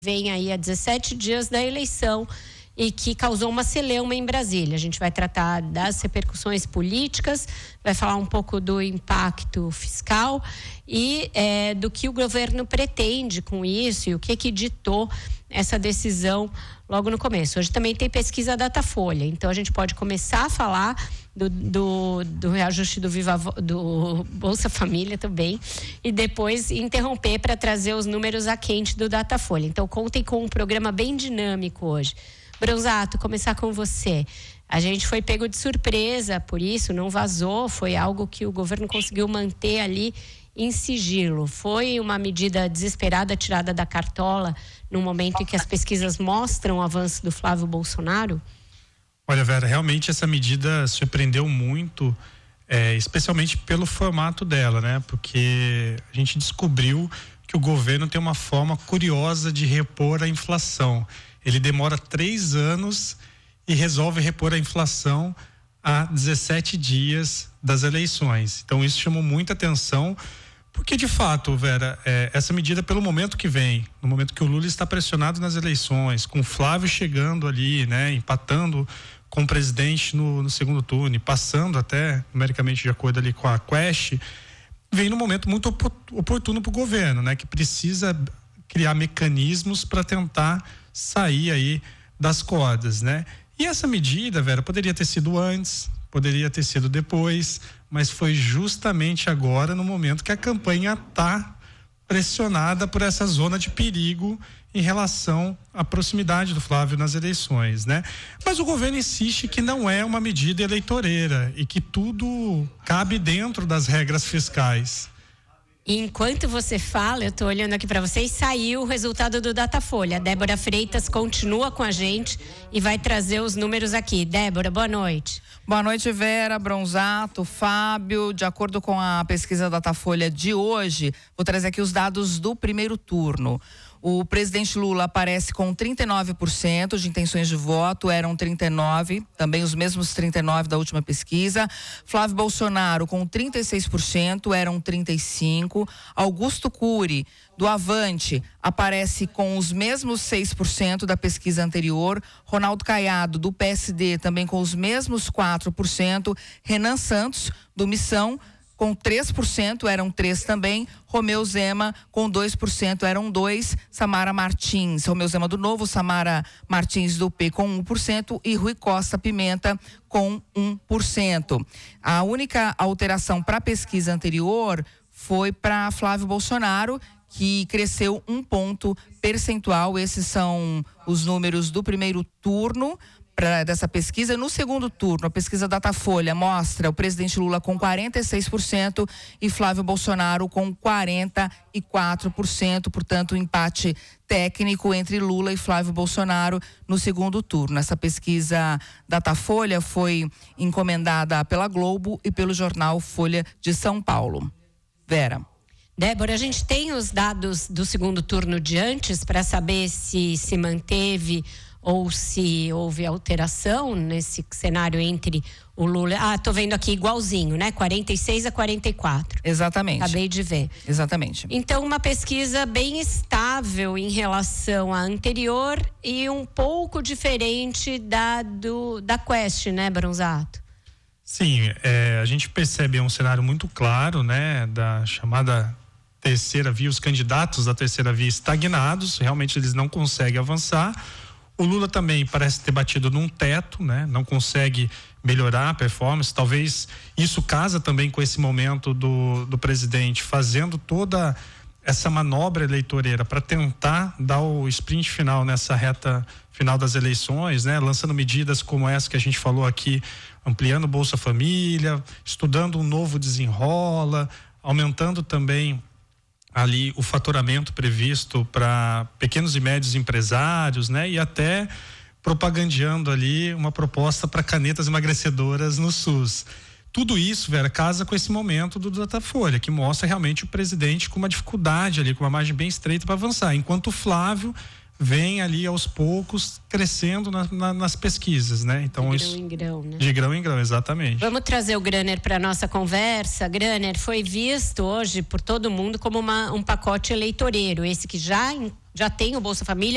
vem aí a 17 dias da eleição e que causou uma celeuma em Brasília. A gente vai tratar das repercussões políticas, vai falar um pouco do impacto fiscal e do que o governo pretende com isso e o que ditou essa decisão logo no começo. Hoje também tem pesquisa Datafolha, então a gente pode começar a falar do reajuste do Bolsa Família também e depois interromper para trazer os números a quente do Datafolha. Então contem com um programa bem dinâmico hoje. Bronzato, começar com você. A gente foi pego de surpresa por isso, não vazou, foi algo que o governo conseguiu manter ali em sigilo. Foi uma medida desesperada tirada da cartola no momento em que as pesquisas mostram o avanço do Flávio Bolsonaro? Olha, Vera, realmente essa medida surpreendeu muito, especialmente pelo formato dela, né? Porque a gente descobriu que o governo tem uma forma curiosa de repor a inflação. Ele demora 3 anos e resolve repor a inflação a 17 dias das eleições. Então isso chamou muita atenção, porque de fato, Vera, essa medida pelo momento que vem, no momento que o Lula está pressionado nas eleições, com o Flávio chegando ali, né, empatando com o presidente no segundo turno e passando até numericamente de acordo ali com a Quest, vem num momento muito oportuno para o governo, né, que precisa criar mecanismos para tentar sair aí das cordas, né? E essa medida, Vera, poderia ter sido antes, poderia ter sido depois, mas foi justamente agora, no momento que a campanha está pressionada por essa zona de perigo em relação à proximidade do Flávio nas eleições, né? Mas o governo insiste que não é uma medida eleitoreira e que tudo cabe dentro das regras fiscais. Enquanto você fala, eu estou olhando aqui para vocês, saiu o resultado do Datafolha. A Débora Freitas continua com a gente e vai trazer os números aqui. Débora, boa noite. Boa noite, Vera, Bronzato, Fábio. De acordo com a pesquisa Datafolha de hoje, vou trazer aqui os dados do primeiro turno. O presidente Lula aparece com 39% de intenções de voto, eram 39%, também os mesmos 39% da última pesquisa. Flávio Bolsonaro com 36%, eram 35%. Augusto Cury, do Avante, aparece com os mesmos 6% da pesquisa anterior. Ronaldo Caiado, do PSD, também com os mesmos 4%. Renan Santos, do Missão, com 3%, eram 3% também. Romeu Zema, com 2%, eram 2%. Samara Martins, Romeu Zema do Novo, Samara Martins do P com 1% e Rui Costa Pimenta com 1%. A única alteração para a pesquisa anterior foi para Flávio Bolsonaro, que cresceu 1 ponto percentual. Esses são os números do primeiro turno dessa pesquisa. No segundo turno, a pesquisa Datafolha mostra o presidente Lula com 46% e Flávio Bolsonaro com 44%, portanto, um empate técnico entre Lula e Flávio Bolsonaro no segundo turno. Essa pesquisa Datafolha foi encomendada pela Globo e pelo jornal Folha de São Paulo. Vera. Débora, a gente tem os dados do segundo turno de antes para saber se manteve ou se houve alteração nesse cenário entre o Lula... tô vendo aqui igualzinho, né? 46-44. Exatamente. Acabei de ver. Exatamente. Então, uma pesquisa bem estável em relação à anterior e um pouco diferente da Quest, né, Bronzato? Sim, a gente percebe um cenário muito claro, né, da chamada terceira via, os candidatos da terceira via estagnados, realmente eles não conseguem avançar. O Lula também parece ter batido num teto, né? Não consegue melhorar a performance. Talvez isso casa também com esse momento do presidente fazendo toda essa manobra eleitoreira para tentar dar o sprint final nessa reta final das eleições, né? Lançando medidas como essa que a gente falou aqui, ampliando o Bolsa Família, estudando um novo desenrola, aumentando também ali o faturamento previsto para pequenos e médios empresários, né? E até propagandeando ali uma proposta para canetas emagrecedoras no SUS. Tudo isso, Vera, casa com esse momento do Datafolha, que mostra realmente o presidente com uma dificuldade ali, com uma margem bem estreita para avançar, enquanto o Flávio vem ali aos poucos crescendo nas pesquisas, né? Então, de grão em grão, né? De grão em grão, exatamente. Vamos trazer o Graner para nossa conversa. Graner, foi visto hoje por todo mundo como um pacote eleitoreiro, esse que já tem o Bolsa Família,